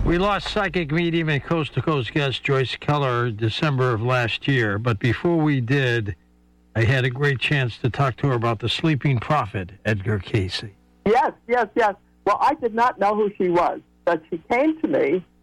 We lost psychic medium and coast-to-coast guest Joyce Keller December of last year, but before we did, I had a great chance to talk to her about the sleeping prophet, Edgar Cayce. Yes. Well, I did not know who she was, but she came to me